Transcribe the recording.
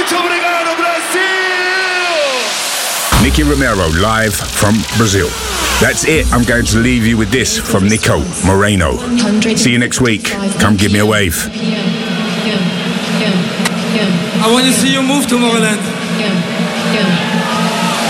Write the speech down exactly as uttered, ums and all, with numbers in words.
Muito obrigado, Brazil! Nicky Romero live from Brazil. That's it. I'm going to leave you with this from Nico Moreno. See you next week. Come give me a wave. I want to see you move, Tomorrowland.